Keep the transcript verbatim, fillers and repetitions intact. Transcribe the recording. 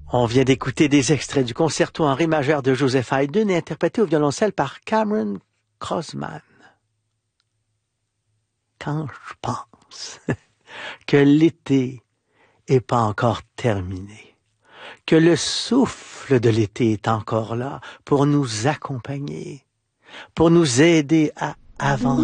On vient d'écouter des extraits du concerto en ré majeur de Joseph Haydn, interprété au violoncelle par Cameron Crossman. Quand je pense que l'été est pas encore terminé, que le souffle de l'été est encore là pour nous accompagner, pour nous aider à avancer,